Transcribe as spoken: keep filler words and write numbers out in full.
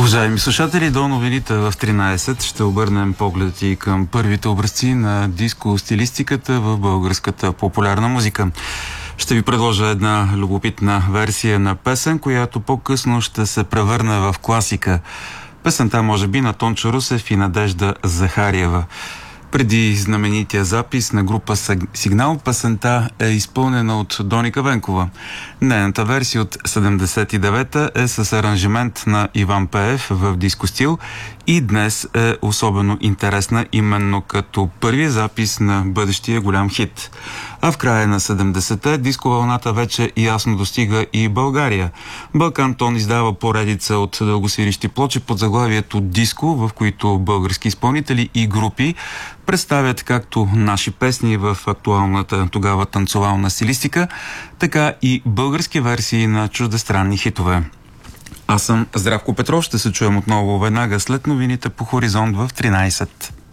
Уважаеми слушатели, до новините в тринайсет ще обърнем поглед и към първите образци на диско-стилистиката в българската популярна музика. Ще ви предложа една любопитна версия на песен, която по-късно ще се превърне в класика. Песента може би на Тончо Русев и Надежда Захариева. Преди знаменития запис на група Сигнал, песента е изпълнена от Доника Венкова. Нейната версия от седемдесет и девета е с аранжимент на Иван Пеев в диско стил и днес е особено интересна именно като първи запис на бъдещия голям хит. А в края на седемдесетте диско вълната вече ясно достига и България. Балкан Тон издава поредица от дългосвирищи плочи под заглавието Диско, в които български изпълнители и групи представят както наши песни в актуалната тогава танцовална стилистика, така и български версии на чуждестранни хитове. Аз съм Здравко Петров, ще се чуем отново веднага след новините по Хоризонт в тринайсет.